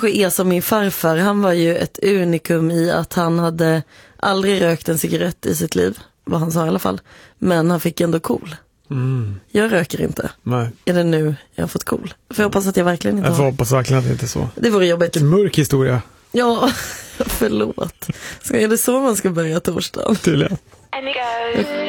kanske är som min farfar. Han var ju ett unikum i att han hade aldrig rökt en cigarett i sitt liv. Vad han sa i alla fall. Men han fick ändå cool. Jag röker inte. Nej. Är det nu jag har fått cool? För jag hoppas att jag verkligen inte har. Jag hoppas verkligen att det inte är så. Det vore jobbigt. En mörk historia. Ja, förlåt. Är det så man ska börja torsdagen? Tydligen.